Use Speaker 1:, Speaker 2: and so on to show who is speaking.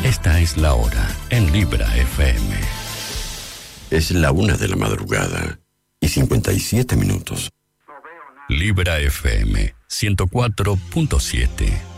Speaker 1: Esta es la hora en Libra FM.
Speaker 2: Es la 1:57 PM.
Speaker 1: Libra FM 104.7.